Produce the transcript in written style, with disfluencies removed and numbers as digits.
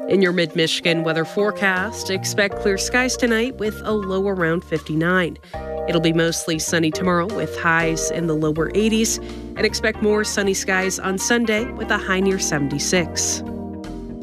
In your mid-Michigan weather forecast, expect clear skies tonight with a low around 59. It'll be mostly sunny tomorrow with highs in the lower 80s, and expect more sunny skies on Sunday with a high near 76.